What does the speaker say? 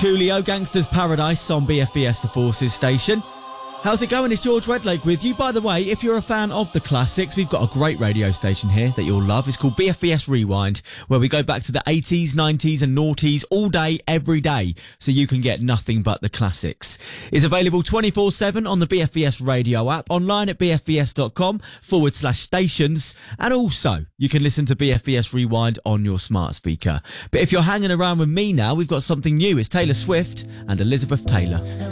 Coolio, Gangster's Paradise on BFBS The Forces station. How's it going? It's George Redlake with you. By the way, if you're a fan of the classics, we've got a great radio station here that you'll love. It's called BFBS Rewind, where we go back to the 80s, 90s and noughties all day, every day, so you can get nothing but the classics. It's available 24/7 on the BFBS radio app, online at bfbs.com/stations, and also you can listen to BFBS Rewind on your smart speaker. But if you're hanging around with me now, we've got something new. It's Taylor Swift and Elizabeth Taylor.